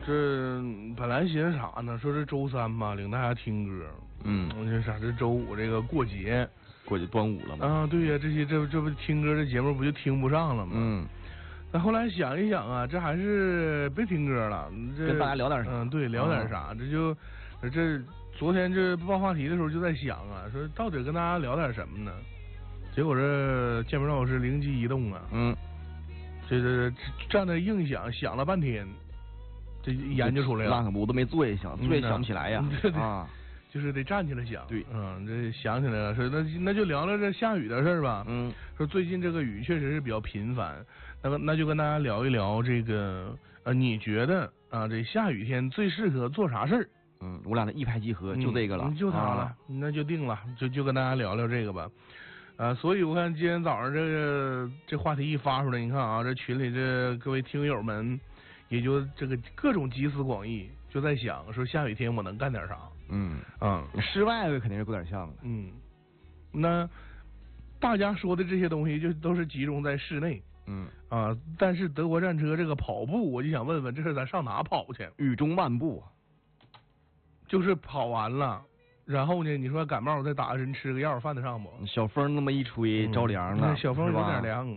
这本来寻思啥呢？说是周三嘛，领大家听歌。我寻思啥？这周五这个过节端午了嘛。 啊，对呀，这不听歌的节目不就听不上了吗？但后来想一想啊，这还是别听歌了， 跟大家聊点啥？ 对，聊点啥？这昨天这报话题的时候就在想啊，说到底跟大家聊点什么呢？结果这建明老师灵机一动啊，这站在硬想了半天，这研究出来了。 我都没坐也想不起来呀。 就是得站起来想。 对， 这想起来了，说那就聊聊这下雨的事吧。说最近这个雨确实是比较频繁，那就跟大家聊一聊这个你觉得啊，这下雨天最适合做啥事儿？ 我俩的一拍即合，就这个了， 就它了，那就定了，就跟大家聊聊这个吧。所以我看今天早上这话题一发出来，你看啊，这群里这各位听友们，也就这个各种集思广益，就在想说下雨天我能干点啥？ 室外肯定是够点像的。 那大家说的这些东西就都是集中在室内。但是德国战车这个跑步，我就想问问，这是咱上哪跑去？ 雨中漫步， 就是跑完了。然后呢？你说感冒再打个针吃个药，犯得上不？ 小风那么一吹，着凉了。 小风有点凉。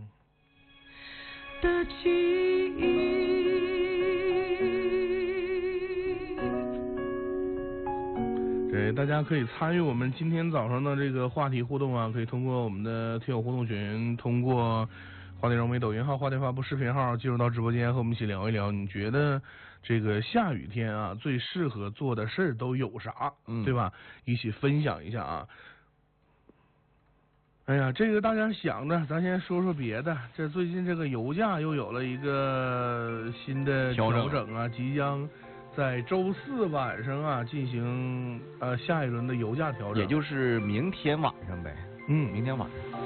的记忆。 大家可以参与我们今天早上的这个话题互动啊，可以通过我们的听友互动群，通过话题融媒抖音号、话题发布视频号进入到直播间和我们一起聊一聊，你觉得这个下雨天啊最适合做的事儿都有啥？对吧？一起分享一下啊。哎呀，这个大家想着，咱先说说别的。这最近这个油价又有了一个新的调整啊，即将在周四晚上啊进行下一轮的油价调整， 也就是明天晚上呗。明天晚上。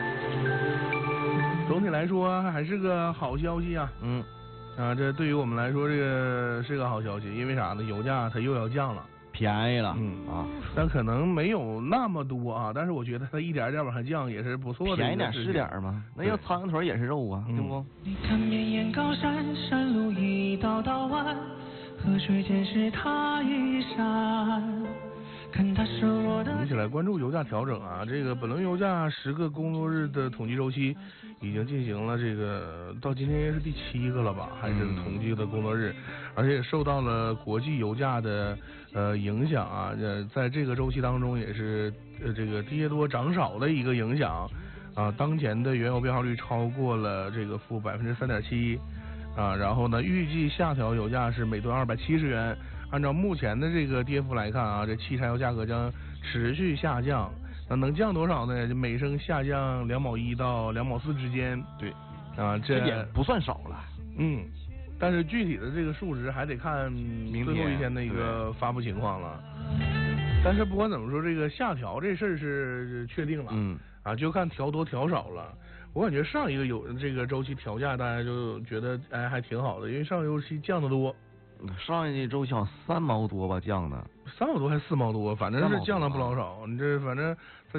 总体来说还是个好消息啊。这对于我们来说这个是个好消息，因为啥呢？油价它又要降了。 便宜了。 但可能没有那么多啊，但是我觉得它一点点往下降也是不错的。 便宜点是点嘛，那要苍蝇腿也是肉啊，对不？ 你看绵延高山，山路一道道弯，河水间是他一闪，看他手握的。 我们一起来关注油价调整啊！这个本轮油价10个工作日的统计周期已经进行了，这个到今天应该是第7个了吧？还是统计的工作日，而且也受到了国际油价的影响啊。在这个周期当中也是这个跌多涨少的一个影响啊。当前的原油变化率超过了这个负3.7%啊，然后呢，预计下调油价是每吨270元。按照目前的这个跌幅来看啊，这汽柴油价格将持续下降。那能降多少呢？就每升下降2毛1到2毛4之间。 对， 这也不算少了。 但是具体的这个数值还得看最后一天的一个发布情况了。但是不管怎么说，这个下调这事儿是确定了。就看调多调少了。我感觉上一个有这个周期调价，大家就觉得还挺好的，因为上个周期降得多。 上一周期好像3毛多吧降的， 3毛多还是4毛多，反正是降了不老少。你这反正